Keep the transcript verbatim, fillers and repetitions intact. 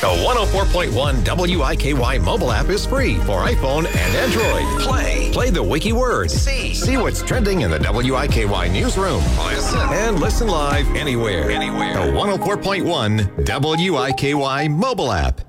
The one oh four point one W I K Y mobile app is free for iPhone and Android. Play. Play the wiki word. See. See what's trending in the W I K Y newsroom. Listen. And listen live anywhere. Anywhere. The one oh four point one W I K Y mobile app.